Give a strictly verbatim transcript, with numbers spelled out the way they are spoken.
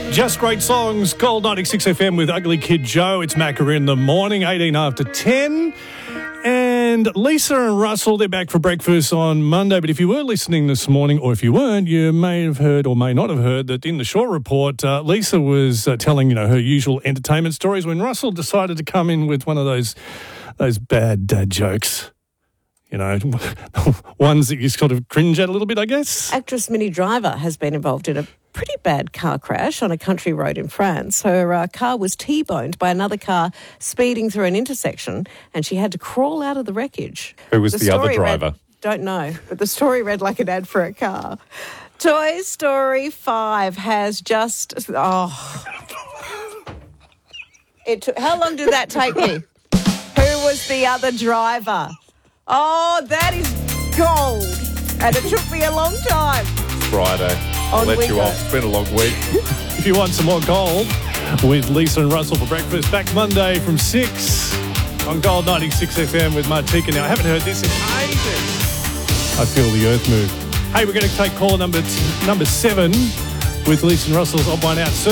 Just great songs. Gold ninety-six F M with Ugly Kid Joe. It's Macca in the morning, eighteen after ten. And Lisa and Russell, they're back for breakfast on Monday. But if you were listening this morning, or if you weren't, you may have heard or may not have heard that in the short report, uh, Lisa was uh, telling, you know, her usual entertainment stories when Russell decided to come in with one of those those bad dad jokes. You know, ones that you sort of cringe at a little bit, I guess. Actress Minnie Driver has been involved in a pretty bad car crash on a country road in France. Her uh, car was T-boned by another car speeding through an intersection, and she had to crawl out of the wreckage. Who was the, the other driver? Read, don't know, but the story read like an ad for a car. Toy Story five has just... Oh. It took, how long did that take you? Who was the other driver? Oh, that is gold. And it took me a long time. Friday. I'll let you off. It's been a long week. If you want some more gold with Lisa and Russell for breakfast, back Monday from six on Gold ninety-six F M with Martika. Now, I haven't heard this in ages. I feel the earth move. Hey, we're going to take caller number, t- number seven with Lisa and Russell's Odd One Out.